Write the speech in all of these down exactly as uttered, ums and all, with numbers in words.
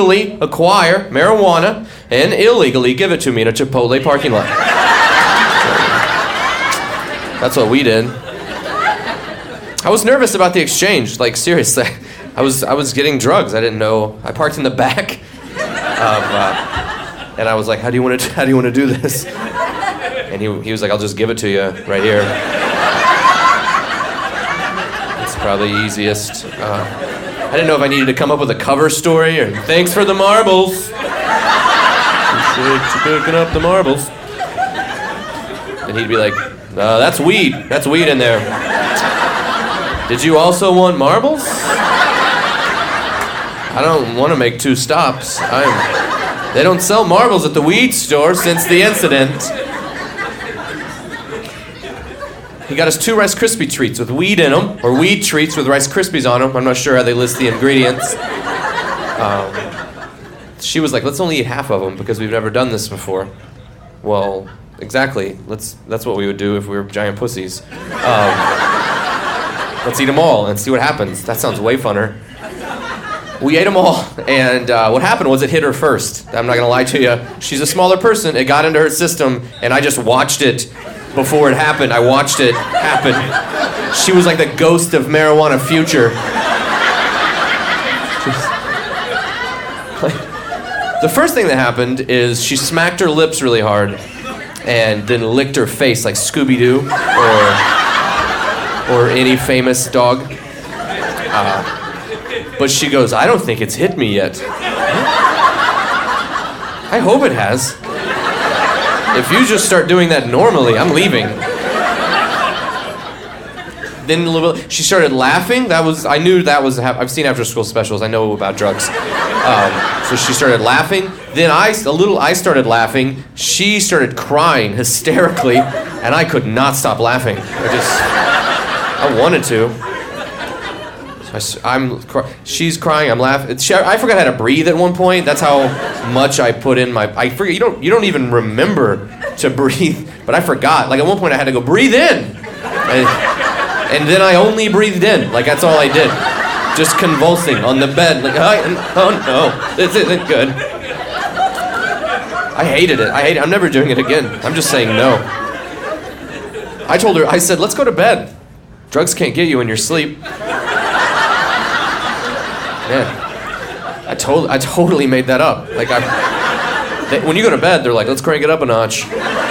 legally acquire marijuana and illegally give it to me in a Chipotle parking lot. That's what we did. I was nervous about the exchange. Like, seriously, I was I was getting drugs. I didn't know. I parked in the back, of, uh, and I was like, "How do you want to? How do you want to do this?" And he he was like, "I'll just give it to you right here. It's probably easiest." Uh, I didn't know if I needed to come up with a cover story or "Thanks for the marbles. Appreciate you picking up the marbles." And he'd be like, uh, "That's weed. That's weed in there. Did you also want marbles? I don't want to make two stops. I'm, they don't sell marbles at the weed store since the incident." He got us two Rice Krispie treats with weed in them, or weed treats with Rice Krispies on them. I'm not sure how they list the ingredients. Um, she was like, "Let's only eat half of them because we've never done this before." Well, exactly. Let's. That's what we would do if we were giant pussies. Um, let's eat them all and see what happens. That sounds way funner. We ate them all, and uh, what happened was it hit her first. I'm not gonna lie to you. She's a smaller person. It got into her system, and I just watched it before it happened. I watched it happen. She was like the ghost of marijuana future. The first thing that happened is she smacked her lips really hard and then licked her face like Scooby-Doo or or any famous dog. Uh, but she goes, "I don't think it's hit me yet." I hope it has. If you just start doing that normally, I'm leaving. Then a little, she started laughing. That was, I knew that was, I've seen after school specials. I know about drugs. Um, so she started laughing. Then I, a little, I started laughing. She started crying hysterically, and I could not stop laughing. I just, I wanted to. So I, I'm, she's crying. I'm laughing. She, I forgot how to breathe at one point. That's how much I put in my. I forget. You don't. You don't even remember to breathe. But I forgot. Like at one point, I had to go breathe in, and, and then I only breathed in. Like that's all I did. Just convulsing on the bed. Like oh, oh no, this isn't good. I hated it. I hate it. I'm never doing it again. I'm just saying no. I told her. I said, "Let's go to bed. Drugs can't get you in your sleep." Yeah, I totally, I totally made that up. Like, I, they, when you go to bed, they're like, "Let's crank it up a notch."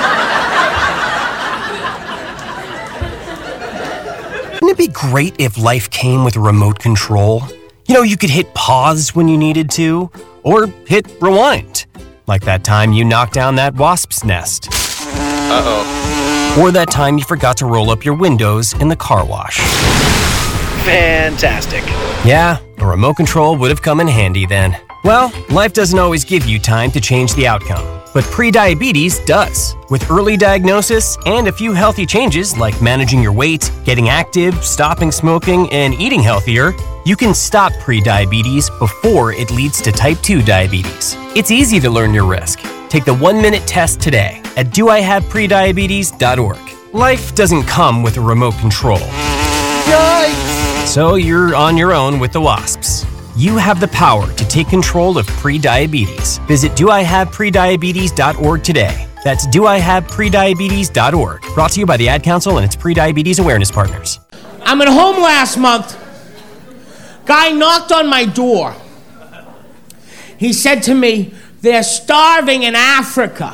Wouldn't it be great if life came with a remote control? You know, you could hit pause when you needed to, or hit rewind. Like that time you knocked down that wasp's nest. Uh-oh. Or that time you forgot to roll up your windows in the car wash. Fantastic. Yeah, a remote control would have come in handy then. Well, life doesn't always give you time to change the outcome, but prediabetes does. With early diagnosis and a few healthy changes like managing your weight, getting active, stopping smoking, and eating healthier, you can stop prediabetes before it leads to type two diabetes. It's easy to learn your risk. Take the one-minute test today at do I have prediabetes dot org. Life doesn't come with a remote control. Yikes! So you're on your own with the wasps. You have the power to take control of prediabetes. Visit do I have prediabetes dot org today. That's do I have prediabetes dot org. Brought to you by the Ad Council and its Prediabetes Awareness Partners. I'm at home last month. Guy knocked on my door. He said to me, "They're starving in Africa."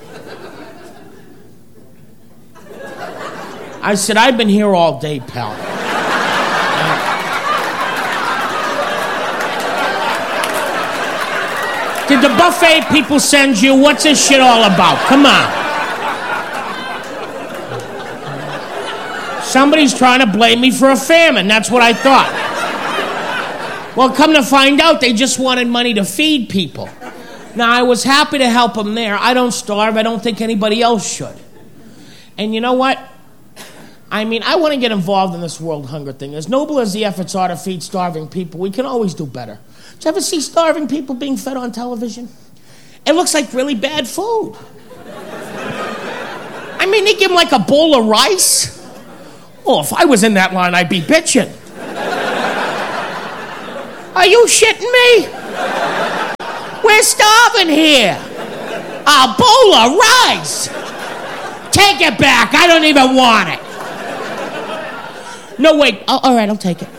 I said, "I've been here all day, pal." Did the buffet people send you? What's this shit all about? Come on. Somebody's trying to blame me for a famine. That's what I thought. Well, come to find out, they just wanted money to feed people. Now, I was happy to help them there. I don't starve. I don't think anybody else should. And you know what? I mean, I want to get involved in this world hunger thing. As noble as the efforts are to feed starving people, we can always do better. Did you ever see starving people being fed on television? It looks like really bad food. I mean, they give them like a bowl of rice. Well, if I was in that line, I'd be bitching. Are you shitting me? oven here. A bowl of rice. Take it back. I don't even want it. No, wait. Oh, all right, I'll take it.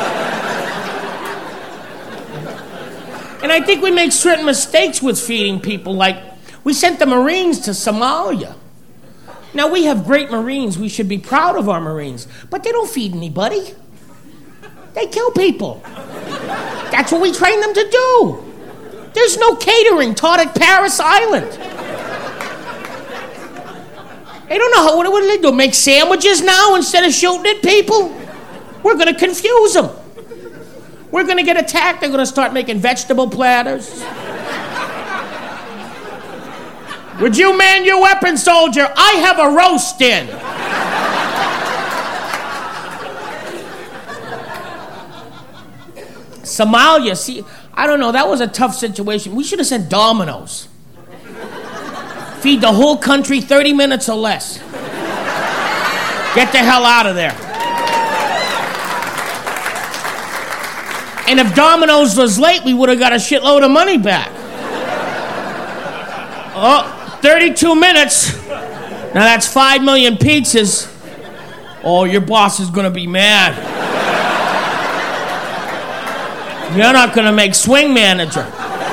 And I think we make certain mistakes with feeding people, like we sent the Marines to Somalia. Now, we have great Marines. We should be proud of our Marines. But they don't feed anybody. They kill people. That's what we train them to do. There's no catering taught at Paris Island. They don't know how, what, what do they do? Make sandwiches now instead of shooting at people? We're going to confuse them. We're going to get attacked. They're going to start making vegetable platters. Would you man your weapon, soldier? I have a roast in. Somalia, see, I don't know, that was a tough situation. We should have sent Domino's. Feed the whole country thirty minutes or less. Get the hell out of there. And if Domino's was late, we would have got a shitload of money back. Oh, thirty-two minutes. Now that's five million pizzas. Oh, your boss is gonna be mad. You're not gonna make swing manager.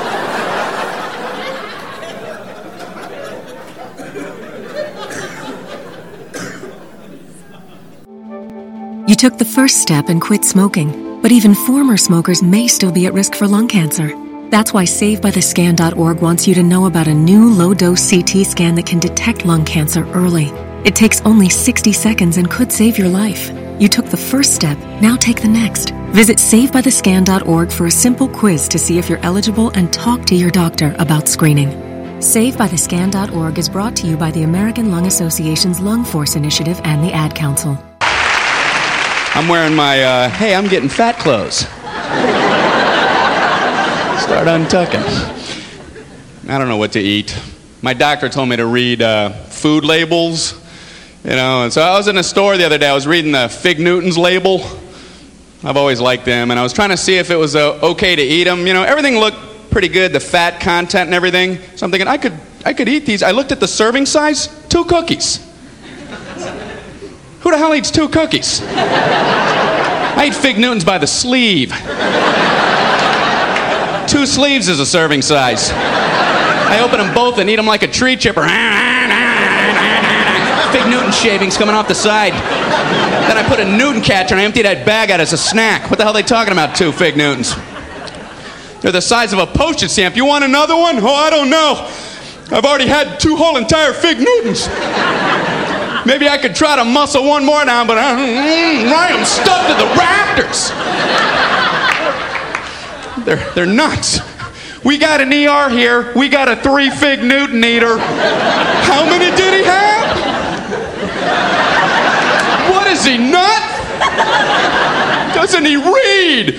You took the first step and quit smoking, but even former smokers may still be at risk for lung cancer. That's why save by the scan dot org wants you to know about a new low-dose C T scan that can detect lung cancer early. It takes only sixty seconds and could save your life. You took the first step, now take the next. Visit save by the scan dot org for a simple quiz to see if you're eligible and talk to your doctor about screening. save by the scan dot org is brought to you by the American Lung Association's Lung Force Initiative and the Ad Council. I'm wearing my, uh, hey, I'm getting fat clothes. Start untucking. I don't know what to eat. My doctor told me to read uh, food labels, you know, and so I was in a store the other day. I was reading the Fig Newtons label. I've always liked them, and I was trying to see if it was uh, okay to eat them. You know, everything looked pretty good, the fat content and everything. So I'm thinking, I could, I could eat these. I looked at the serving size, two cookies. Who the hell eats two cookies? I eat Fig Newtons by the sleeve. Two sleeves is a serving size. I open them both and eat them like a tree chipper. Fig Newton shavings coming off the side. Then I put a Newton catcher and I empty that bag out as a snack. What the hell are they talking about, two Fig Newtons? They're the size of a postage stamp. You want another one? Oh, I don't know. I've already had two whole entire Fig Newtons. Maybe I could try to muscle one more down, but I, mm, I am stuffed to the rafters. They're, they're nuts. We got an E R here. We got a three Fig Newton eater. How many did he have? What is he, nut? Doesn't he read?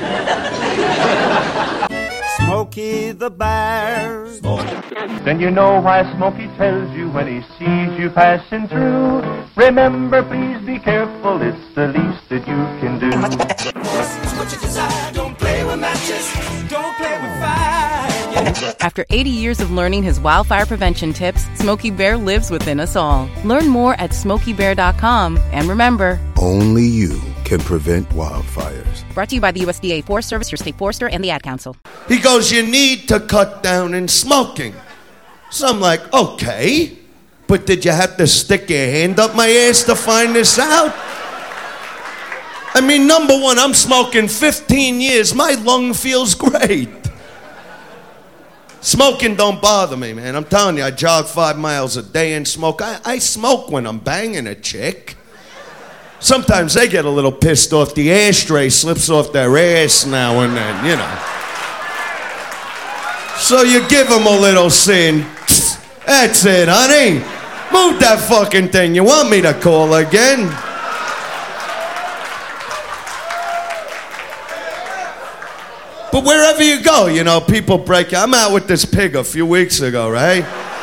Smokey the Bear. Then you know why Smokey tells you when he sees you passing through. Remember, please be careful, it's the least that you can do. What you desire, don't play with matches, don't play with fire. After eighty years of learning his wildfire prevention tips, Smokey Bear lives within us all. Learn more at smokey bear dot com. And remember, only you can prevent wildfires. Brought to you by the U S D A Forest Service, your state forester, and the Ad Council. He goes, you need to cut down in smoking. So I'm like, okay, but did you have to stick your hand up my ass to find this out? I mean, number one, I'm smoking fifteen years. My lung feels great. Smoking don't bother me, man. I'm telling you, I jog five miles a day and smoke. I, I smoke when I'm banging a chick. Sometimes they get a little pissed off. The ashtray slips off their ass now and then, you know. So you give them a little sin. That's it, honey. Move that fucking thing. You want me to call again? But wherever you go, you know, people break. I'm out with this pig a few weeks ago, right?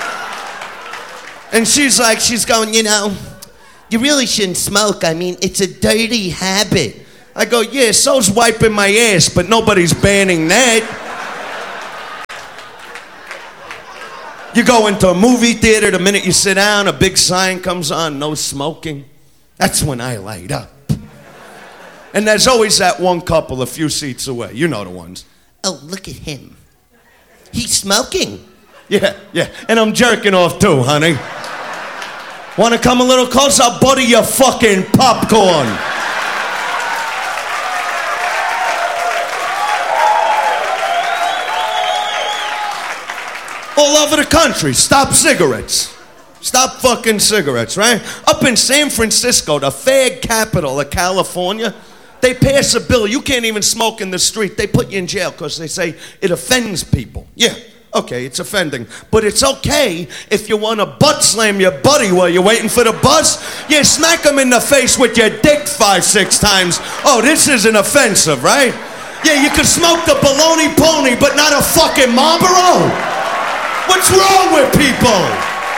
And she's like, she's going, you know, you really shouldn't smoke. I mean, it's a dirty habit. I go, yeah, so's wiping my ass, but nobody's banning that. You go into a movie theater, the minute you sit down, a big sign comes on, no smoking. That's when I light up. And there's always that one couple a few seats away. You know the ones. Oh, look at him. He's smoking. Yeah, yeah. And I'm jerking off too, honey. Want to come a little closer? I'll butter your fucking popcorn. All over the country, stop cigarettes. Stop fucking cigarettes, right? Up in San Francisco, the fag capital of California, they pass a bill. You can't even smoke in the street. They put you in jail because they say it offends people. Yeah, okay, it's offending. But it's okay if you want to butt slam your buddy while you're waiting for the bus. You smack him in the face with your dick five, six times. Oh, this isn't offensive, right? Yeah, you can smoke the baloney pony, but not a fucking Marlboro. What's wrong with people?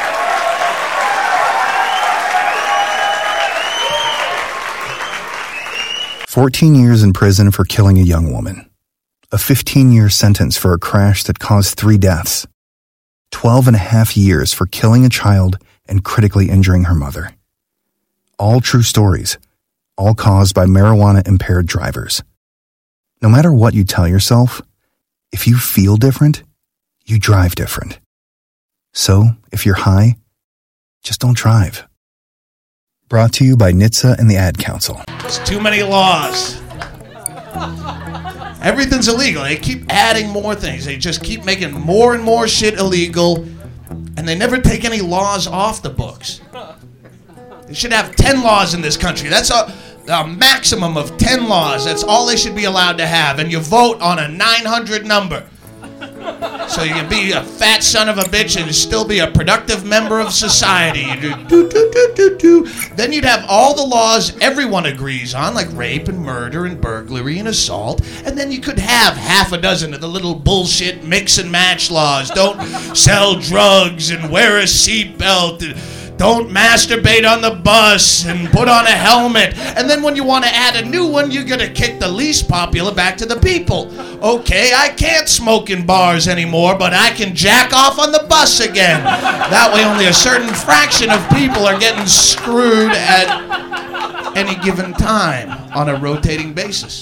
fourteen years in prison for killing a young woman. A fifteen-year sentence for a crash that caused three deaths. twelve and a half years for killing a child and critically injuring her mother. All true stories, all caused by marijuana-impaired drivers. No matter what you tell yourself, if you feel different, you drive different. So, if you're high, just don't drive. Brought to you by N H T S A and the Ad Council. There's too many laws. Everything's illegal. They keep adding more things. They just keep making more and more shit illegal, and they never take any laws off the books. They should have ten laws in this country. That's a, a maximum of ten laws. That's all they should be allowed to have, and you vote on a nine hundred number. So you can be a fat son of a bitch and still be a productive member of society. You do, do, do, do, do, do. Then you'd have all the laws everyone agrees on, like rape and murder and burglary and assault. And then you could have half a dozen of the little bullshit mix and match laws. Don't sell drugs and wear a seatbelt. Don't masturbate on the bus and put on a helmet. And then when you want to add a new one, you're going to kick the least popular back to the people. Okay, I can't smoke in bars anymore, but I can jack off on the bus again. That way only a certain fraction of people are getting screwed at any given time on a rotating basis.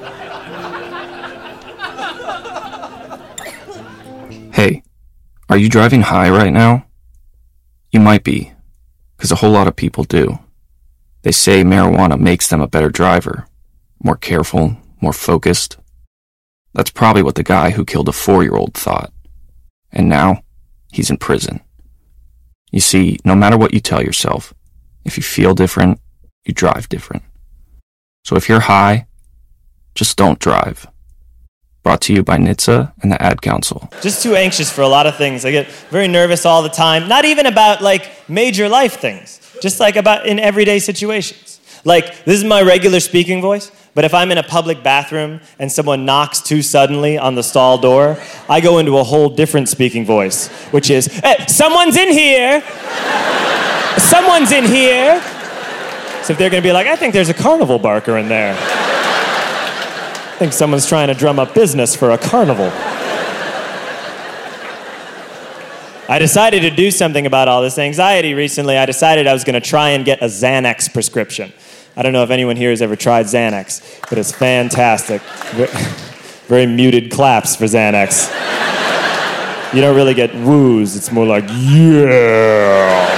Hey, are you driving high right now? You might be. Because a whole lot of people do. They say marijuana makes them a better driver, more careful, more focused. That's probably what the guy who killed a four-year-old thought. And now, he's in prison. You see, no matter what you tell yourself, if you feel different, you drive different. So if you're high, just don't drive. Brought to you by N H T S A and the Ad Council. Just too anxious for a lot of things. I get very nervous all the time. Not even about, like, major life things. Just, like, about in everyday situations. Like, this is my regular speaking voice, but if I'm in a public bathroom and someone knocks too suddenly on the stall door, I go into a whole different speaking voice, which is, hey, someone's in here! Someone's in here! So if they're going to be like, I think there's a carnival barker in there. I think someone's trying to drum up business for a carnival. I decided to do something about all this anxiety recently. I decided I was going to try and get a Xanax prescription. I don't know if anyone here has ever tried Xanax, but it's fantastic. Very muted claps for Xanax. You don't really get woos. It's more like, yeah.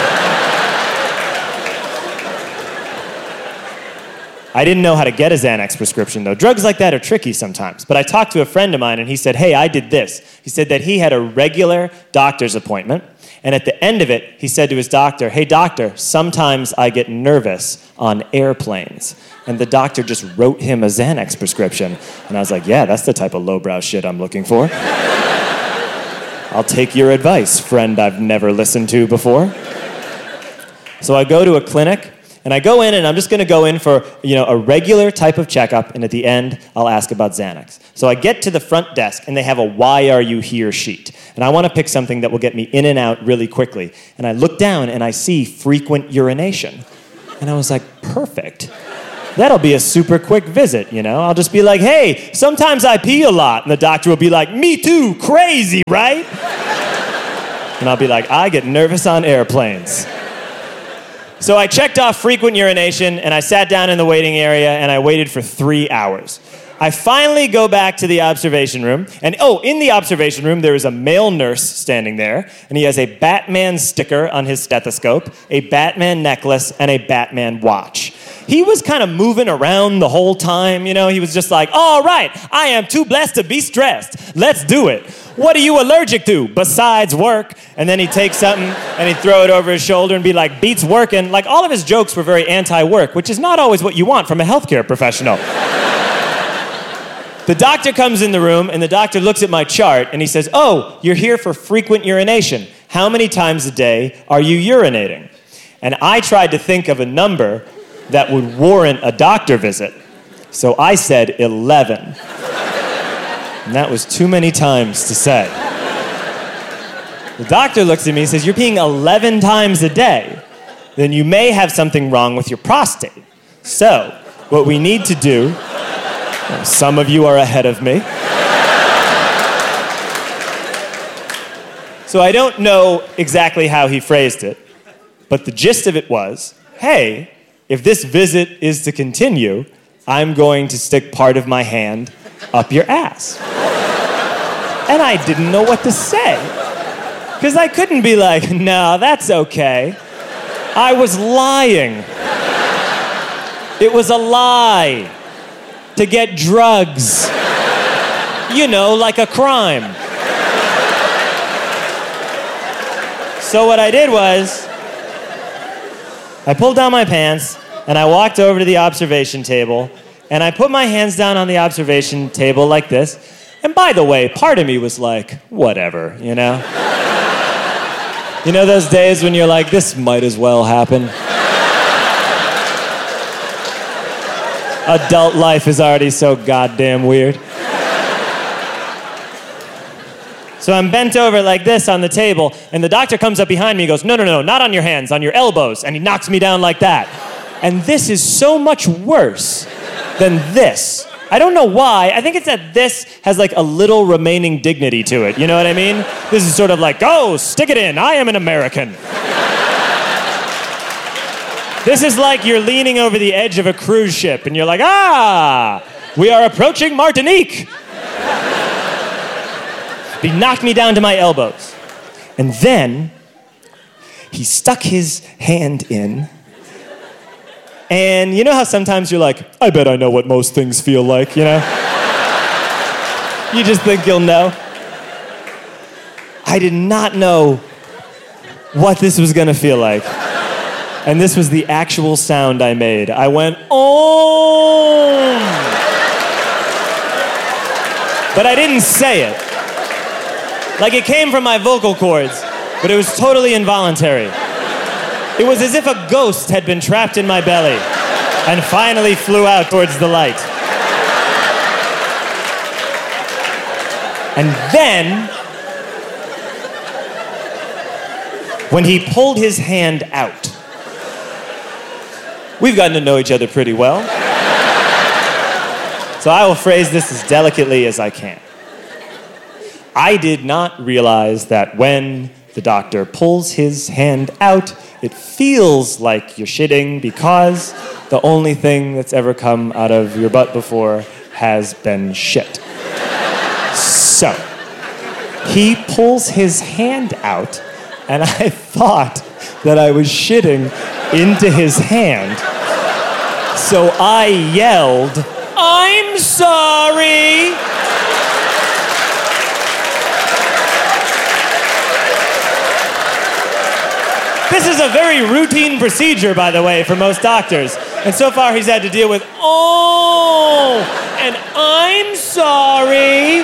I didn't know how to get a Xanax prescription, though. Drugs like that are tricky sometimes. But I talked to a friend of mine, and he said, hey, I did this. He said that he had a regular doctor's appointment, and at the end of it, he said to his doctor, hey, doctor, sometimes I get nervous on airplanes. And the doctor just wrote him a Xanax prescription. And I was like, yeah, that's the type of lowbrow shit I'm looking for. I'll take your advice, friend I've never listened to before. So I go to a clinic, and I go in, and I'm just going to go in for, you know, a regular type of checkup, and at the end, I'll ask about Xanax. So I get to the front desk, and they have a why are you here sheet. And I want to pick something that will get me in and out really quickly. And I look down, and I see frequent urination. And I was like, perfect. That'll be a super quick visit, you know? I'll just be like, hey, sometimes I pee a lot. And the doctor will be like, me too, crazy, right? And I'll be like, I get nervous on airplanes. So I checked off frequent urination, and I sat down in the waiting area, and I waited for three hours. I finally go back to the observation room, and oh, in the observation room, there is a male nurse standing there, and he has a Batman sticker on his stethoscope, a Batman necklace, and a Batman watch. He was kind of moving around the whole time, you know, he was just like, all right, I am too blessed to be stressed. Let's do it. What are you allergic to besides work? And then he'd take something and he'd throw it over his shoulder and be like, beats working. Like, all of his jokes were very anti-work, which is not always what you want from a healthcare professional. The doctor comes in the room, and the doctor looks at my chart, and he says, oh, you're here for frequent urination. How many times a day are you urinating? And I tried to think of a number that would warrant a doctor visit. So I said eleven. And that was too many times to say. The doctor looks at me and says, you're peeing eleven times a day. Then you may have something wrong with your prostate. So, what we need to do, well, some of you are ahead of me. So I don't know exactly how he phrased it, but the gist of it was, hey, if this visit is to continue, I'm going to stick part of my hand up your ass. And I didn't know what to say. Because I couldn't be like, no, that's okay. I was lying. It was a lie. To get drugs. You know, like a crime. So what I did was, I pulled down my pants, and I walked over to the observation table, and I put my hands down on the observation table like this. And by the way, part of me was like, whatever, you know? You know those days when you're like, this might as well happen? Adult life is already so goddamn weird. So I'm bent over like this on the table, and the doctor comes up behind me and goes, no, no, no, not on your hands, on your elbows. And he knocks me down like that. And this is so much worse than this. I don't know why. I think it's that this has like a little remaining dignity to it. You know what I mean? This is sort of like, oh, stick it in. I am an American. This is like you're leaning over the edge of a cruise ship and you're like, ah, we are approaching Martinique. He knocked me down to my elbows. And then he stuck his hand in. And you know how sometimes you're like, I bet I know what most things feel like, you know? You just think you'll know. I did not know what this was gonna feel like. And this was the actual sound I made. I went, oh. But I didn't say it. Like it came from my vocal cords, but it was totally involuntary. It was as if a ghost had been trapped in my belly and finally flew out towards the light. And then, when he pulled his hand out, we've gotten to know each other pretty well. So I will phrase this as delicately as I can. I did not realize that when the doctor pulls his hand out, it feels like you're shitting because the only thing that's ever come out of your butt before has been shit. So, he pulls his hand out, and I thought that I was shitting into his hand. So I yelled, I'm sorry! This is a very routine procedure, by the way, for most doctors. And so far he's had to deal with, oh, and I'm sorry.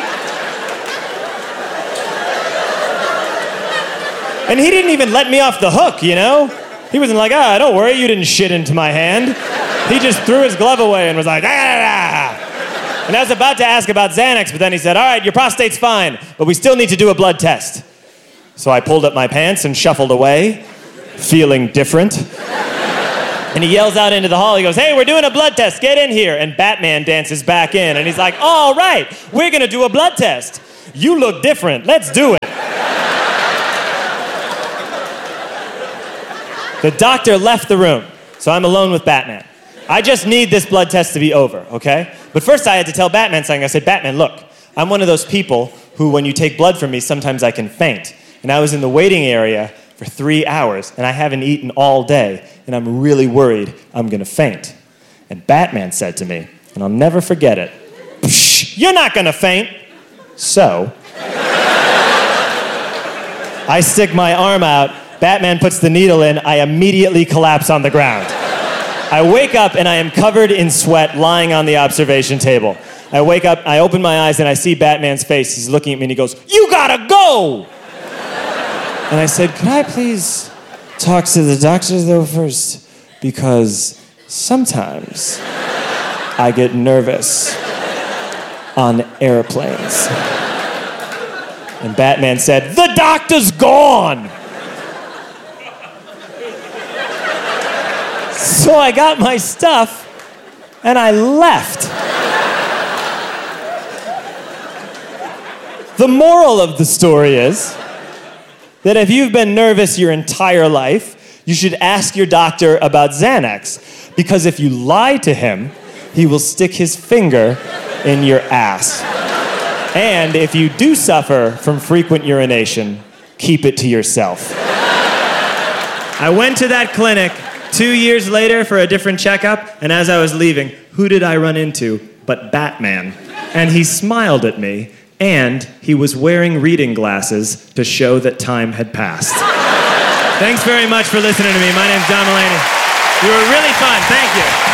And he didn't even let me off the hook, you know? He wasn't like, ah, don't worry, you didn't shit into my hand. He just threw his glove away and was like, ah. And I was about to ask about Xanax, but then he said, all right, your prostate's fine, but we still need to do a blood test. So I pulled up my pants and shuffled away, feeling different. And he yells out into the hall, he goes, hey, we're doing a blood test, get in here. And Batman dances back in, and he's like, all right, we're gonna do a blood test. You look different, let's do it. The doctor left the room, so I'm alone with Batman. I just need this blood test to be over, okay? But first I had to tell Batman something. I said, Batman, look, I'm one of those people who, when you take blood from me, sometimes I can faint. And I was in the waiting area for three hours, and I haven't eaten all day, and I'm really worried I'm gonna faint. And Batman said to me, and I'll never forget it, Psh, you're not gonna faint. So, I stick my arm out, Batman puts the needle in, I immediately collapse on the ground. I wake up and I am covered in sweat lying on the observation table. I wake up, I open my eyes and I see Batman's face. He's looking at me and he goes, you gotta go! And I said, could I please talk to the doctor though first? Because sometimes I get nervous on airplanes. And Batman said, the doctor's gone! So I got my stuff and I left. The moral of the story is that if you've been nervous your entire life, you should ask your doctor about Xanax, because if you lie to him, he will stick his finger in your ass. And if you do suffer from frequent urination, keep it to yourself. I went to that clinic two years later for a different checkup, and as I was leaving, who did I run into but Batman? And he smiled at me, and he was wearing reading glasses to show that time had passed. Thanks very much for listening to me. My name's John Mulaney. You were really fun. Thank you.